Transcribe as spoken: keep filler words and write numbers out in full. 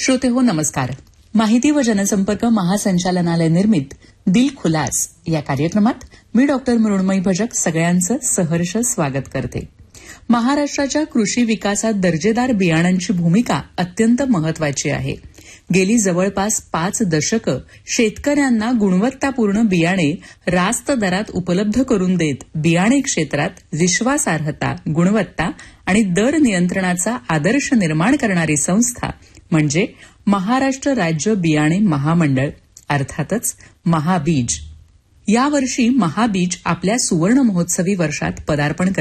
श्रोतेहो नमस्कार. माहिती व जनसंपर्क महासंचालनालय निर्मित दिल खुलास या कार्यक्रमात मी डॉक्टर मृण्मयी भजक सगळ्यांचं सहर्ष स्वागत करते. महाराष्ट्राच्या कृषी विकासात दर्जेदार बियाणांची भूमिका अत्यंत महत्वाची आहे. गेली जवळपास पाच दशकं शेतकऱ्यांना गुणवत्तापूर्ण बियाणे रास्त दरात उपलब्ध करून देत बियाणे क्षेत्रात विश्वासार्हता, गुणवत्ता आणि दर नियंत्रणाचा आदर्श निर्माण करणारी संस्था म्हणजे महाराष्ट्र राज्य बियाणे महामंडळ, अर्थातच महाबीज. यावर्षी महाबीज आपल्या सुवर्ण महोत्सवी वर्षात पदार्पण